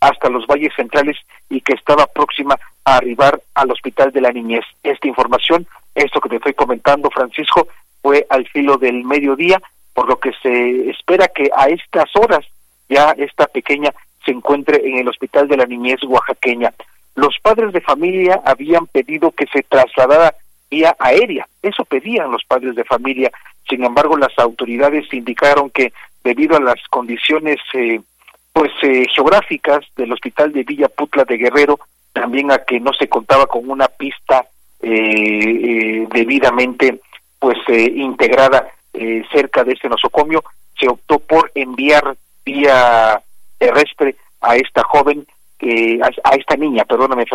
hasta los valles centrales y que estaba próxima a arribar al Hospital de la Niñez. Esta información, esto que te estoy comentando, Francisco, fue al filo del mediodía, por lo que se espera que a estas horas ya esta pequeña se encuentre en el Hospital de la Niñez oaxaqueña. Los padres de familia habían pedido que se trasladara vía aérea, eso pedían los padres de familia. Sin embargo, las autoridades indicaron que debido a las condiciones geográficas del Hospital de Villaputla de Guerrero, también a que no se contaba con una pista debidamente integrada cerca de ese nosocomio, se optó por enviar vía terrestre a esta joven, a esta niña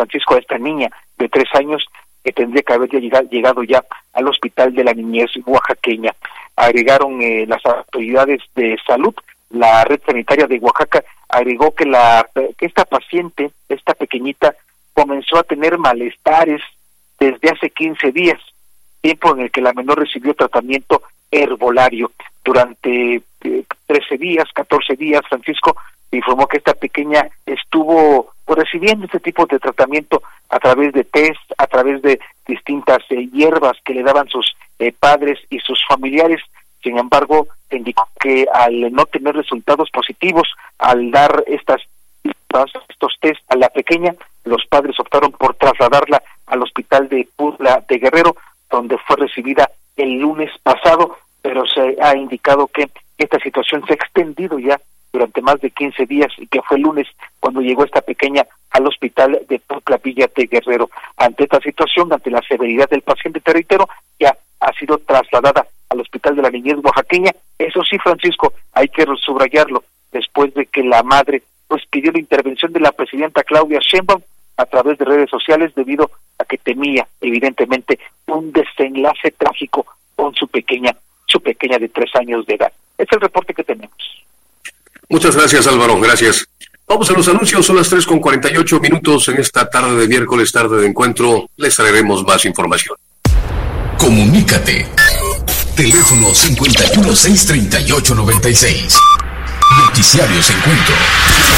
de 3 años, que tendría que haber llegado ya al Hospital de la Niñez oaxaqueña. Agregaron las autoridades de salud, la red sanitaria de Oaxaca, agregó que esta paciente, esta pequeñita, comenzó a tener malestares desde hace 15 días, tiempo en el que la menor recibió tratamiento herbolario. Durante 13 días, 14 días, Francisco informó que esta pequeña estuvo recibiendo este tipo de tratamiento a través de test, a través de distintas hierbas que le daban sus padres y sus familiares. Sin embargo, indicó que al no tener resultados positivos, al dar estos test a la pequeña, los padres optaron por trasladarla al Hospital de Putla de Guerrero, donde fue recibida el lunes pasado, pero se ha indicado que esta situación se ha extendido ya durante más de 15 días y que fue el lunes cuando llegó esta pequeña al Hospital de Putla Villa de Guerrero. Ante esta situación, ante la severidad del paciente, te reitero, ya ha sido trasladada al Hospital de la Niñez oaxaqueña. Eso sí, Francisco, hay que subrayarlo, después de que la madre pidió la intervención de la presidenta Claudia Sheinbaum a través de redes sociales, debido a que temía evidentemente un desenlace trágico con su pequeña de 3 años de edad. Es el reporte que tenemos. Muchas gracias, Álvaro, gracias. Vamos a los anuncios, son las 3:48 en esta tarde de miércoles, tarde de encuentro. Les traeremos más información. Comunícate. Teléfono 51 638 96. Noticiarios Encuentro.